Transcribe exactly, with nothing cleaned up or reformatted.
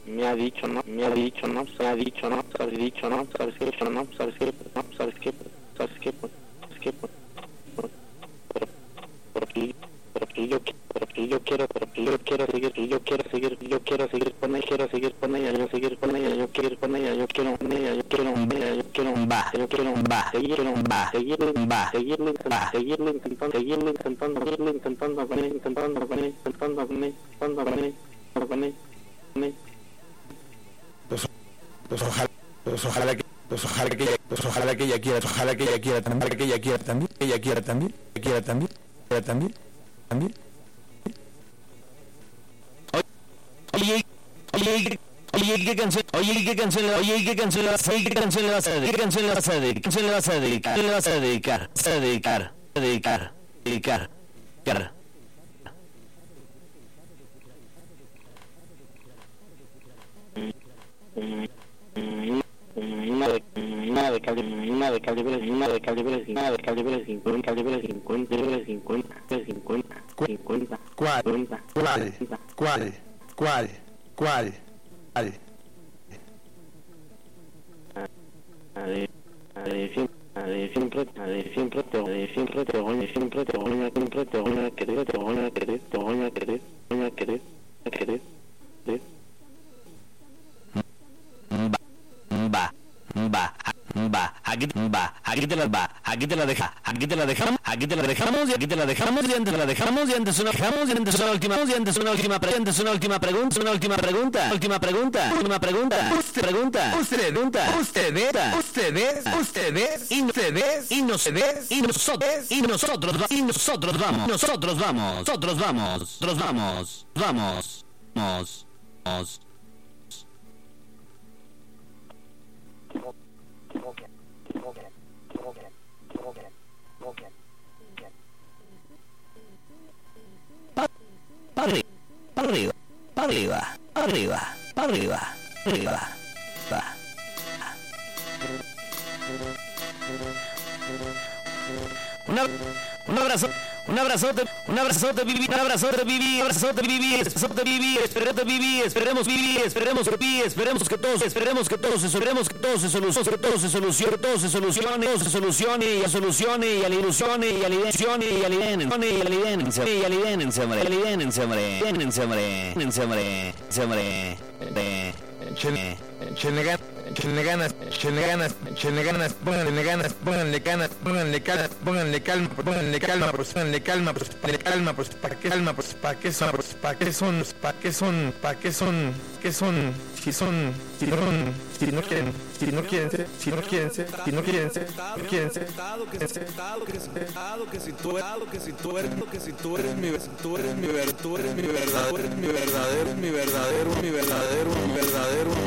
me ha dicho no, me ha dicho no, se ha dicho no, se ha dicho no, sabes qué, no, sabes qué, no, sabes qué, sabes qué, sabes qué, porque porque yo porque yo quiero porque yo quiero seguir y yo quiero seguir yo quiero seguir con ella quiero seguir con ella yo seguir con ella yo quiero ir con ella yo quiero con ella yo quiero con ella yo quiero va yo quiero va seguir va seguir va seguir va seguir intentando seguir intentando seguir intentando con ella intentando con ella intentando con ella intentando con ella con ella con ella pues pues ojalá pues ojalá que pues ojalá que pues ojalá que ella quiera ojalá que ella quiera también que ella quiera también que ella quiera también que quiera también quiera también también oye oye oye qué canción oye qué canción oye qué canción le vas a qué canción le vas a dedicar qué canción le vas a dedicar qué canción le vas a dedicar qué le vas a dedicar vas a dedicar dedicar dedicar dedicar una de una de calibre una de calibre una de calibre una de calibre cincuenta calibre cincuenta calibre cincuenta cincuenta cincuenta cuarenta cuál cuál cuál cuál cuál de siempre de siempre te de siempre te voy a siempre te voy a siempre te voy a querer te voy a querer te voy a querer voy a querer a querer va va va aquí va aquí te la va aquí te la deja aquí te la dejamos aquí te la dejamos y aquí te la dejamos y antes la dejamos y antes una dejamos y antes una última y antes una última pregunta una última pregunta una última pregunta última pregunta última pregunta usted pregunta usted pregunta ustedes ustedes ustedes y ustedes y ustedes y nosotros y nosotros y nosotros vamos nosotros vamos nosotros vamos nosotros vamos vamos vamos vamos para arriba, para arriba, para arriba, para arriba, arriba, va. Una, un abrazo, un abrazote, un abrazote, Vivi, un abrazote, Vivi, un abrazote, Vivi, abrazote, Vivi, esperemos, Vivi, esperemos, Vivi, esperemos, Vivi, esperemos que todos, esperemos que todos, esperemos que todo se solucione, que todo se solucione, que todo se solucione, todo se solucione y a solucione y a la ilusione y a la ilusione y a la ilusione y a la ilusione y a la ilusione, hombre, a la ilusione, hombre, ilusione, hombre, hombre, hombre, hombre, Chene, Chenegan, Cheneganas, Cheneganas, Cheneganas, pónganle ganas, pónganle ganas, pónganle calma, pónganle calma, pónganle calma, pues pónganle calma, pues pónganle calma, pues para qué calma, pues para qué son, pues para qué son, para qué son, para qué son, qué son, si son, si no son, si no quieren, si no quieren ser, si no quieren ser, si no quieren ser, no quieren ser, que si que si tú que si tú eres, que si tú eres mi, tú eres mi verdad, tú eres mi verdad, tú eres mi verdadero, mi verdadero, mi verdadero, mi verdadero